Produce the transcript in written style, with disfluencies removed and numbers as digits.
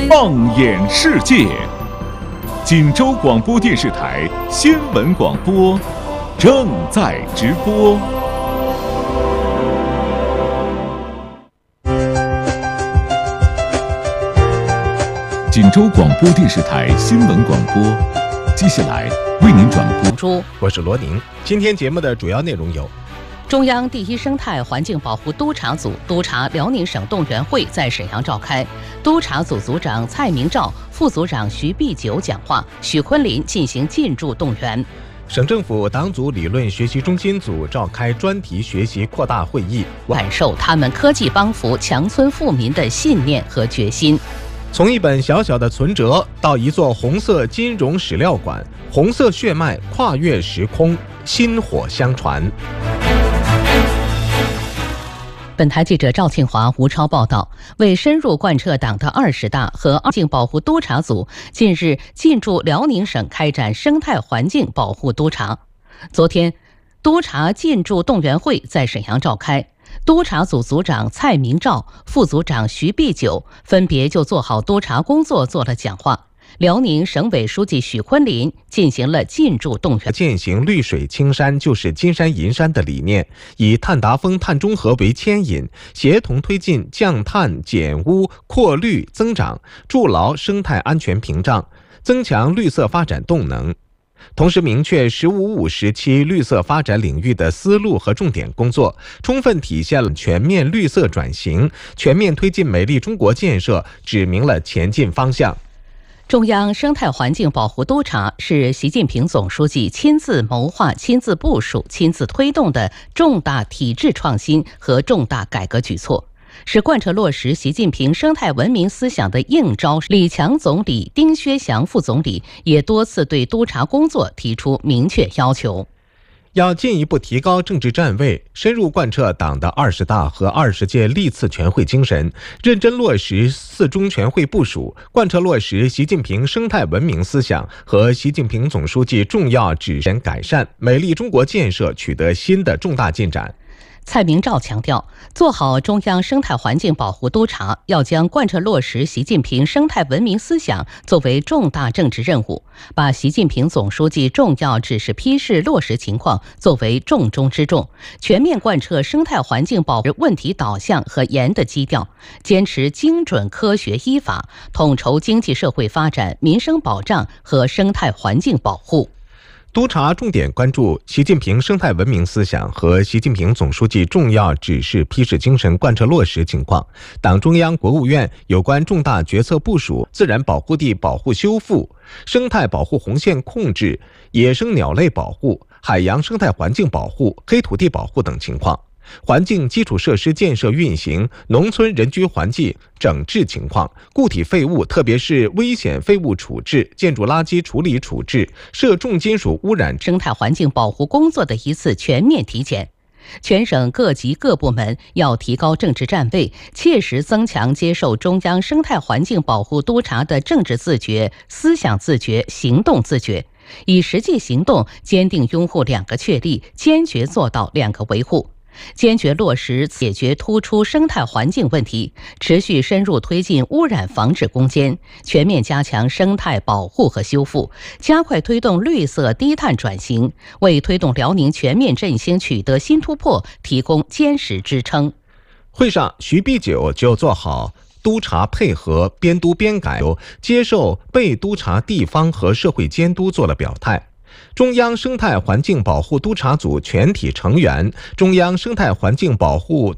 放眼世界，锦州广播电视台新闻广播正在直播。锦州广播电视台新闻广播，接下来为您转播。 我是罗宁。今天节目的主要内容有： 中央第一生态环境保护督察组督察辽宁省动员会在沈阳召开，督察组组长蔡明照、副组长徐必久讲话，许昆林进行进驻动员。 省政府党组理论学习中心组召开专题学习扩大会议， 感受他们科技帮扶强村富民的信念和决心。 从一本小小的存折到一座红色金融史料馆，红色血脉跨越时空，薪火相传。 本台记者赵庆华、吴超报道。为深入贯彻党的20大和环境保护督察组近日进驻辽宁省开展生态环境保护督察。昨天，督察进驻动员会在沈阳召开。督察组组长蔡明照、副组长徐必久分别就做好督察工作做了讲话。辽宁省委书记许昆林进行了进驻动员。 践行绿水青山就是金山银山的理念，以碳达峰、碳中和为牵引，协同推进降碳、减污、扩绿增长，筑牢生态安全屏障，增强绿色发展动能。同时明确“15+5”时期绿色发展领域的思路和重点工作，充分体现了全面绿色转型、全面推进美丽中国建设，指明了前进方向。 中央生态环境保护督察是习近平总书记亲自谋划、亲自部署、亲自推动的重大体制创新和重大改革举措，是贯彻落实习近平生态文明思想的硬招。李强总理、丁薛祥副总理也多次对督察工作提出明确要求。 要进一步提高政治站位，深入贯彻党的20大和20届历次全会精神，认真落实4中全会部署，贯彻落实习近平生态文明思想和习近平总书记重要指示改善，美丽中国建设取得新的重大进展。 蔡明照强调，做好中央生态环境保护督察，要将贯彻落实习近平生态文明思想作为重大政治任务，把习近平总书记重要指示批示落实情况作为重中之重，全面贯彻生态环境保护问题导向和严的基调，坚持精准科学依法，统筹经济社会发展、民生保障和生态环境保护。 督察重点关注习近平生态文明思想和习近平总书记重要指示批示精神贯彻落实情况，党中央、国务院有关重大决策部署、自然保护地保护修复、生态保护红线控制、野生鸟类保护、海洋生态环境保护、黑土地保护等情况。环境基础设施建设运行、农村人居环境整治情况、固体废物特别是危险废物处置、建筑垃圾处理处置、涉重金属污染生态环境保护工作的一次全面体检。全省各级各部门要提高政治站位，切实增强接受中央生态环境保护督察的政治自觉、思想自觉、行动自觉，以实际行动坚定拥护2个确立，坚决做到2个维护。坚决落实解决突出生态环境问题，持续深入推进污染防治攻坚，全面加强生态保护和修复，加快推动绿色低碳转型，为推动辽宁全面振兴取得新突破提供坚实支撑。 会上，徐必久就做好督察配合、边督边改、接受被督察地方和社会监督做了表态。中央生态环境保护督察组全体成员、中央生态环境保护